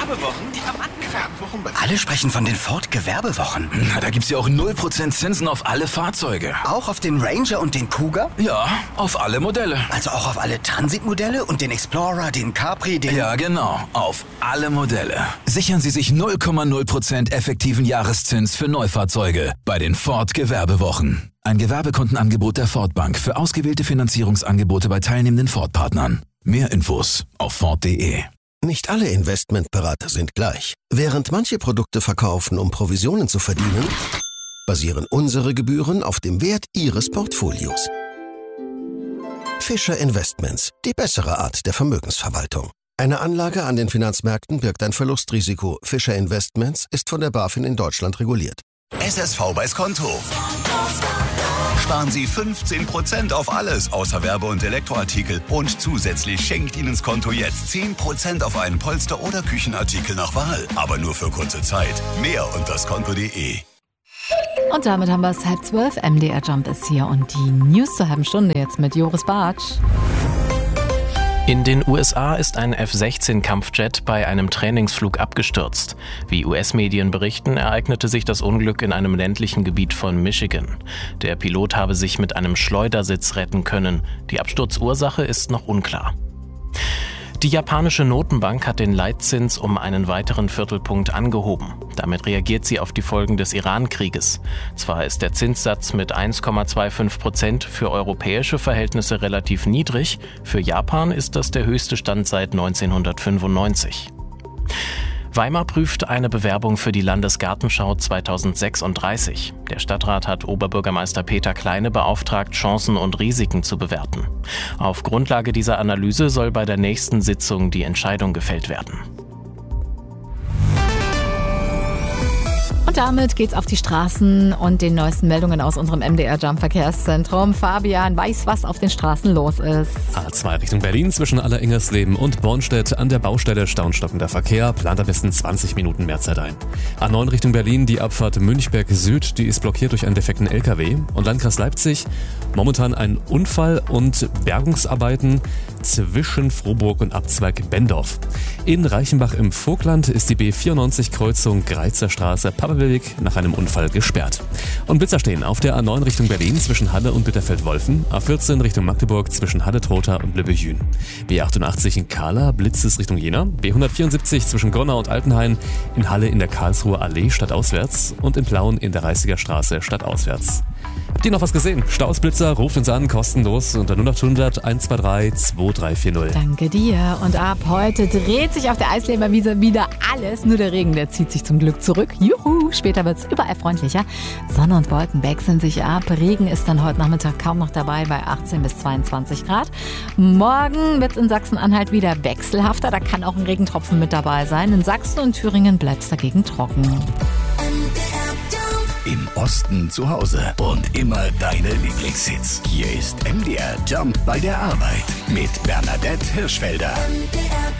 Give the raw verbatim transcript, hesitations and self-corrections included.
Gewerbewochen? Gewerbewochen bei Alle sprechen von den Ford Gewerbewochen. Na, da gibt's ja auch null Prozent Zinsen auf alle Fahrzeuge. Auch auf den Ranger und den Kuga? Ja, auf alle Modelle. Also auch auf alle Transitmodelle und den Explorer, den Capri, den... Ja, genau. Auf alle Modelle. Sichern Sie sich null Komma null Prozent effektiven Jahreszins für Neufahrzeuge bei den Ford Gewerbewochen. Ein Gewerbekundenangebot der Ford Bank für ausgewählte Finanzierungsangebote bei teilnehmenden Ford-Partnern. Mehr Infos auf Ford punkt de. Nicht alle Investmentberater sind gleich. Während manche Produkte verkaufen, um Provisionen zu verdienen, basieren unsere Gebühren auf dem Wert Ihres Portfolios. Fischer Investments, die bessere Art der Vermögensverwaltung. Eine Anlage an den Finanzmärkten birgt ein Verlustrisiko. Fischer Investments ist von der BaFin in Deutschland reguliert. S S V bei Skonto. Sparen Sie fünfzehn Prozent auf alles außer Werbe- und Elektroartikel. Und zusätzlich schenkt Ihnen Skonto jetzt zehn Prozent auf einen Polster- oder Küchenartikel nach Wahl. Aber nur für kurze Zeit. Mehr unter skonto punkt de. Und damit haben wir es halb zwölf. M D R Jump ist hier und die News zur halben Stunde jetzt mit Joris Bartsch. In den U S A ist ein F sechzehn Kampfjet bei einem Trainingsflug abgestürzt. Wie U S-Medien berichten, ereignete sich das Unglück in einem ländlichen Gebiet von Michigan. Der Pilot habe sich mit einem Schleudersitz retten können. Die Absturzursache ist noch unklar. Die japanische Notenbank hat den Leitzins um einen weiteren Viertelpunkt angehoben. Damit reagiert sie auf die Folgen des Iran-Krieges. Zwar ist der Zinssatz mit eins Komma fünfundzwanzig Prozent für europäische Verhältnisse relativ niedrig, für Japan ist das der höchste Stand seit neunzehnhundertfünfundneunzig. Weimar prüft eine Bewerbung für die Landesgartenschau zweitausendsechsunddreißig. Der Stadtrat hat Oberbürgermeister Peter Kleine beauftragt, Chancen und Risiken zu bewerten. Auf Grundlage dieser Analyse soll bei der nächsten Sitzung die Entscheidung gefällt werden. Und damit geht's auf die Straßen und den neuesten Meldungen aus unserem M D R Jump Verkehrszentrum. Fabian weiß, was auf den Straßen los ist. A zwei Richtung Berlin zwischen Aller-Ingersleben und Bornstedt an der Baustelle staunstockender Verkehr, plant am besten zwanzig Minuten mehr Zeit ein. A neun Richtung Berlin, die Abfahrt Münchberg Süd, die ist blockiert durch einen defekten L K W. Und Landkreis Leipzig, momentan ein Unfall und Bergungsarbeiten zwischen Frohburg und Abzweig Bendorf. In Reichenbach im Vogtland ist die B vierundneunzig Kreuzung Greizer Straße Pappelweg nach einem Unfall gesperrt. Und Blitzer stehen auf der A neun Richtung Berlin zwischen Halle und Bitterfeld-Wolfen, A vierzehn Richtung Magdeburg zwischen Halle-Trotha und Lübbecke-Jühn. B achtundachtzig in Kahla, Blitzes Richtung Jena, B hundertvierundsiebzig zwischen Gronau und Altenhain, in Halle in der Karlsruher Allee stadtauswärts und in Plauen in der Reißiger Straße stadtauswärts. Habt ihr noch was gesehen? Staus, Blitzer, ruft uns an, kostenlos unter null acht hundert eins zwei drei zwei drei vier null. Danke dir. Und ab heute dreht sich auf der Eisleberwiese wieder alles. Nur der Regen, der zieht sich zum Glück zurück. Juhu! Später wird es überall freundlicher. Sonne und Wolken wechseln sich ab. Regen ist dann heute Nachmittag kaum noch dabei bei achtzehn bis zweiundzwanzig Grad. Morgen wird es in Sachsen-Anhalt wieder wechselhafter. Da kann auch ein Regentropfen mit dabei sein. In Sachsen und Thüringen bleibt es dagegen trocken. Im Osten zu Hause und immer deine Lieblingshits. Hier ist M D R Jump bei der Arbeit mit Bernadette Hirschfelder.